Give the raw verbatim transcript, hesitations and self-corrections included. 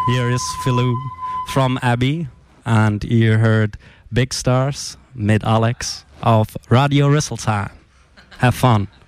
Here is Philou from Abbey, and you heard Big Stars, Mid Alex of Radio Risseltime. Have fun.